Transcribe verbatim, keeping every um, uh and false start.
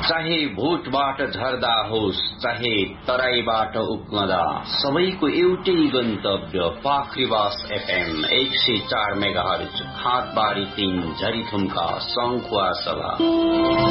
चाहे भोटबाट झर्दा होस् चाहे तराईबाट उक्मदा सबैको एउटै गन्तव्य पाखरिवास एफएम एक सय चार मेगाहर्ज खाँदबारी तीन झरीथुम्का सङ्खुवा सभा।